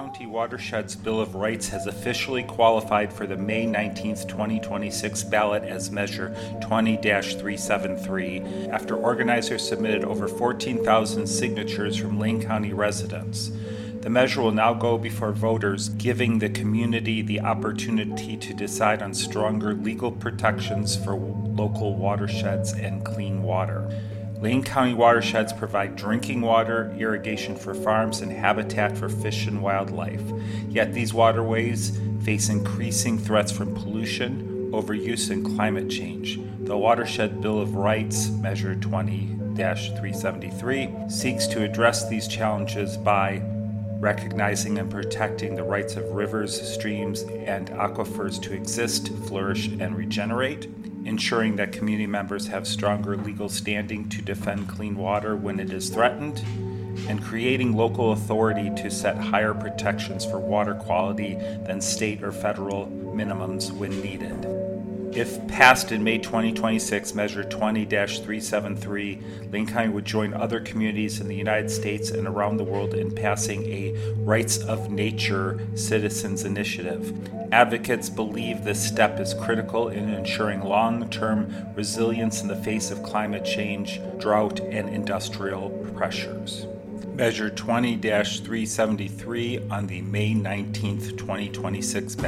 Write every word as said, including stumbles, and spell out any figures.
County Watersheds Bill of Rights has officially qualified for the May nineteenth, twenty twenty-six ballot as Measure twenty dash three seventy-three after organizers submitted over fourteen thousand signatures from Lane County residents. The measure will now go before voters, giving the community the opportunity to decide on stronger legal protections for local watersheds and clean water. Lane County watersheds provide drinking water, irrigation for farms, and habitat for fish and wildlife. Yet these waterways face increasing threats from pollution, overuse, and climate change. The Watershed Bill of Rights, Measure twenty dash three seventy-three, seeks to address these challenges by recognizing and protecting the rights of rivers, streams, and aquifers to exist, flourish, and regenerate, ensuring that community members have stronger legal standing to defend clean water when it is threatened, and creating local authority to set higher protections for water quality than state or federal minimums when needed. If passed in May twenty twenty-six, Measure twenty dash three seventy-three, Lane County would join other communities in the United States and around the world in passing a Rights of Nature Citizens Initiative. Advocates believe this step is critical in ensuring long-term resilience in the face of climate change, drought, and industrial pressures. Measure twenty dash three seventy-three on the May nineteenth, twenty twenty-six